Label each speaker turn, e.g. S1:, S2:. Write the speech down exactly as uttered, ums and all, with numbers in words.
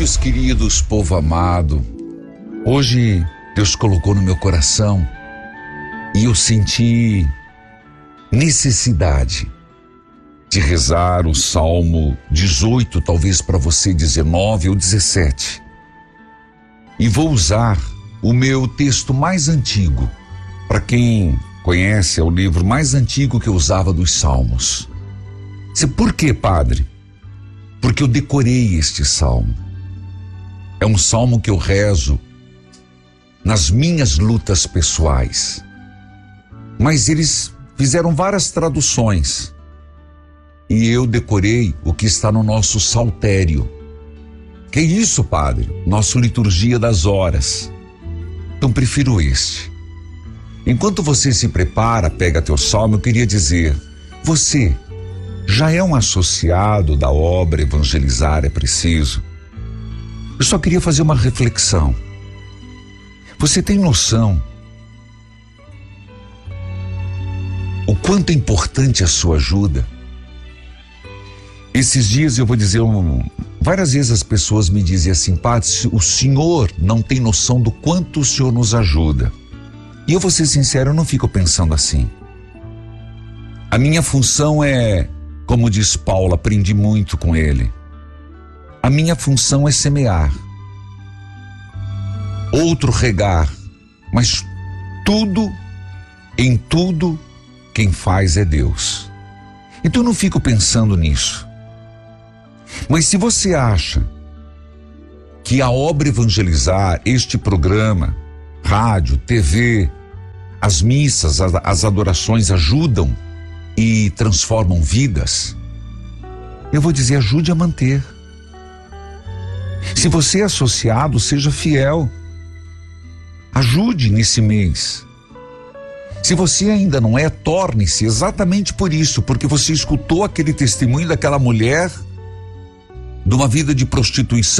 S1: Filhos queridos, povo amado, hoje Deus colocou no meu coração e eu senti necessidade de rezar o Salmo dezoito, talvez para você dezenove ou dezessete. E vou usar o meu texto mais antigo. Para quem conhece, é o livro mais antigo que eu usava dos Salmos. Por quê, padre? Porque eu decorei este salmo. É um salmo que eu rezo nas minhas lutas pessoais. Mas eles fizeram várias traduções. E eu decorei o que está no nosso saltério. Que é isso, padre? Nossa liturgia das horas. Então prefiro este. Enquanto você se prepara, pega teu salmo, eu queria dizer, você já é um associado da obra Evangelizar é Preciso? Eu só queria fazer uma reflexão. Você tem noção o quanto é importante a sua ajuda? Esses dias eu vou dizer, um, várias vezes as pessoas me dizem assim, padre, o senhor não tem noção do quanto o senhor nos ajuda. E eu vou ser sincero, eu não fico pensando assim. A minha função é, como diz Paulo, aprendi muito com ele. A minha função é semear, outro regar, mas tudo, em tudo, quem faz é Deus. Então eu não fico pensando nisso. Mas se você acha que a obra Evangelizar, este programa, rádio, T V, as missas, as, as adorações ajudam e transformam vidas, eu vou dizer, ajude a manter. Se você é associado, seja fiel. Ajude nesse mês. Se você ainda não é, torne-se exatamente por isso, porque você escutou aquele testemunho daquela mulher de uma vida de prostituição